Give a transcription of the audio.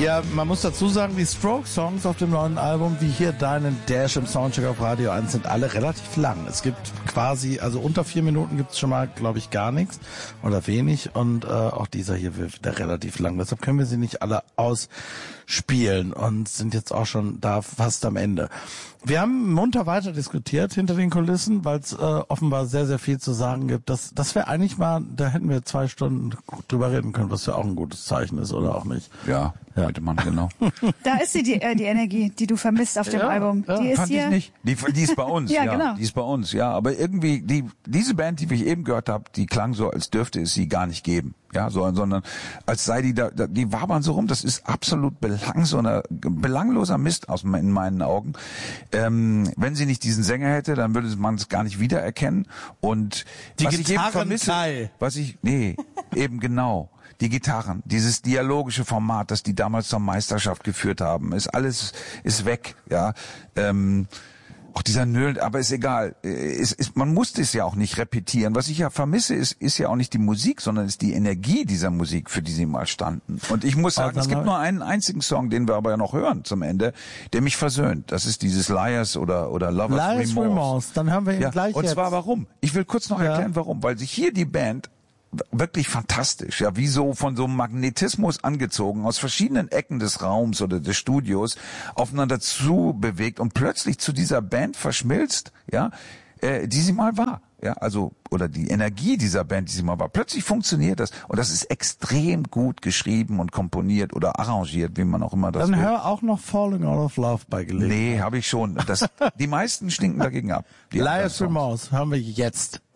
Ja, man muss dazu sagen, die Strokes-Songs auf dem neuen Album, wie hier deinen Dash im Soundcheck auf Radio 1, sind alle relativ lang. Es gibt quasi, also unter 4 Minuten gibt's schon mal, glaube ich, gar nichts oder wenig. Und auch dieser hier wird wieder relativ lang. Deshalb können wir sie nicht alle ausspielen und sind jetzt auch schon da fast am Ende. Wir haben munter weiter diskutiert hinter den Kulissen, weil es offenbar sehr, sehr viel zu sagen gibt. Das wäre eigentlich mal, da hätten wir 2 Stunden drüber reden können, was ja auch ein gutes Zeichen ist, oder auch nicht? Ja. Hätte man, genau. Da ist sie, die Energie, die du vermisst auf dem Album. Die ist fand hier. Ich nicht. Die ist bei uns, ja, ja. Genau. Die ist bei uns, ja. Aber irgendwie, diese Band, die ich eben gehört habe, die klang so, als dürfte es sie gar nicht geben. Ja, sondern als sei die wabern so rum. Das ist absolut belangloser Mist in meinen Augen. Wenn sie nicht diesen Sänger hätte, dann würde man es gar nicht wiedererkennen. Und die was ich eben vermisse, eben genau. Die Gitarren, dieses dialogische Format, das die damals zur Meisterschaft geführt haben, ist weg, ja. Auch dieser Nöl, aber ist egal. Man musste es ja auch nicht repetieren. Was ich ja vermisse, ist ja auch nicht die Musik, sondern ist die Energie dieser Musik, für die sie mal standen. Und ich muss sagen, es gibt nur einen einzigen Song, den wir aber ja noch hören zum Ende, der mich versöhnt. Das ist dieses Liars oder Lovers Remorse. Dann hören wir ihn gleich und jetzt. zwar warum? Ich will kurz noch erklären, warum. Weil sich hier die Band wirklich fantastisch, ja, wie so von so einem Magnetismus angezogen, aus verschiedenen Ecken des Raums oder des Studios aufeinander zu bewegt und plötzlich zu dieser Band verschmilzt, ja, die sie mal war, ja, also, oder die Energie dieser Band, die sie mal war. Plötzlich funktioniert das und das ist extrem gut geschrieben und komponiert oder arrangiert, wie man auch immer das Dann will. hör auch noch Falling Out of Love bei Gelegenheit. Nee, habe ich schon. Die meisten stinken dagegen ab. Liars Remorse haben wir jetzt.